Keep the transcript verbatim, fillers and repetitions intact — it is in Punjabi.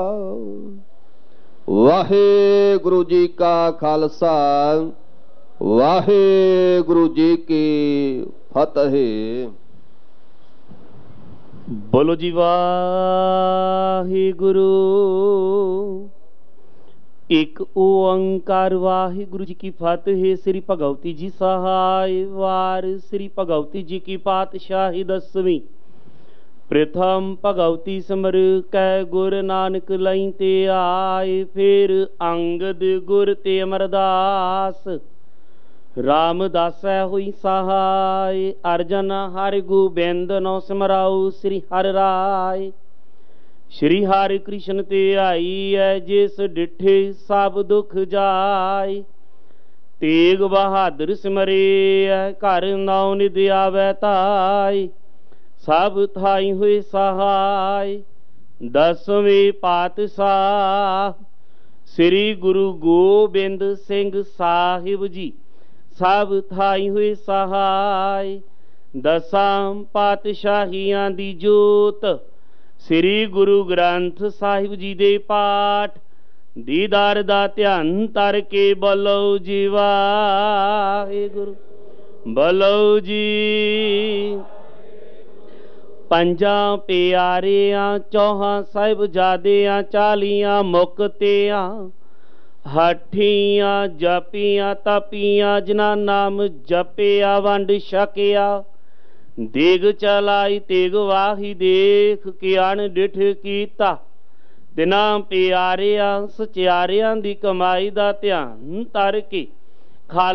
ਵਾਹਿਗੁਰੂ ਜੀ ਕਾ ਖਾਲਸਾ, ਵਾਹਿਗੁਰੂ ਜੀ ਕੀ ਫਤਿਹ। ਬੋਲੋ ਜੀ ਵਾਹਿਗੁਰੂ। ਇੱਕ ਓੰਕਾਰ ਵਾਹਿਗੁਰੂ ਜੀ ਕੀ ਫਤਿਹ। ਸ੍ਰੀ ਭਗਵਤੀ ਜੀ ਸਹਾਇ ਵਾਰ। ਸ੍ਰੀ ਭਗਵਤੀ ਜੀ ਕੀ ਪਾਤਸ਼ਾਹੀ ਦਸਵੀਂ। ਪ੍ਰਥਮ ਭਗਵਤੀ ਸਿਮਰ ਕੈ ਗੁਰ ਨਾਨਕ ਲਈ ਤੇ ਆਏ। ਫਿਰ ਅੰਗਦ ਗੁਰ ਤੇ ਅਮਰਦਾਸ ਰਾਮਦਾਸੈ ਹੋਈ ਸਹਾਇ। ਅਰਜਨ ਹਰਿ ਗੋਬਿੰਦ ਨੋ ਸਿਮਰਾਉ ਸ੍ਰੀ ਹਰਿ ਰਾਇ। ਸ਼੍ਰੀ ਹਰਿ ਕ੍ਰਿਸ਼ਨ ਤੇ ਆਈ ਹੈ, ਜਿਸ ਡਿਠੇ ਸਭ ਦੁਖ ਜਾਏ। ਤੇਗ ਬਹਾਦਰ ਸਿਮਰੇ ਹੈ, ਘਰ ਨਾਉ ਨਿਧ ਆਵੈ ਤਾਈ। ਸਭ ਥਾਈ ਹੋਏ ਸਹਾਇ। ਦਸਵੇਂ ਪਾਤਸ਼ਾਹ ਸ੍ਰੀ ਗੁਰੂ ਗੋਬਿੰਦ ਸਿੰਘ ਸਾਹਿਬ ਜੀ ਸਭ ਥਾਈ ਹੋਏ ਸਹਾਇ। ਦਸਾਂ ਪਾਤਸ਼ਾਹੀਆਂ ਦੀ ਜੋਤ ਸ੍ਰੀ ਗੁਰੂ ਗ੍ਰੰਥ ਸਾਹਿਬ ਜੀ ਦੇ ਪਾਠ ਦੀਦਾਰ ਦਾ ਧਿਆਨ ਧਰ ਕੇ ਬੋਲੋ ਜੀ ਵਾਹਿਗੁਰੂ। ਬੋਲੋ ਜੀ। ਪੰਜਾਂ ਪਿਆਰਿਆਂ ਚੌਹਾਂ ਸਾਹਿਬਜ਼ਾਦਿਆਂ ਚਾਲੀਆਂ ਮੁਕਤਿਆਂ ਹਾਠੀਆਂ ਜਪੀਆਂ ਤਪੀਆਂ ਜਿਨ੍ਹਾਂ ਨਾਮ ਜਪਿਆ ਵੰਡ ਛਕਿਆ। ਦੇਗ ਚਲਾਈ ਤੇਗ ਵਾਹੀ ਦੇਖ ਕੇ ਅਣ ਡਿਠ ਕੀਤਾ। ਤਿਨਾਂ ਪਿਆਰਿਆਂ ਸਚਿਆਰਿਆਂ ਦੀ ਕਮਾਈ ਦਾ ਧਿਆਨ ਧਰ ਕੇ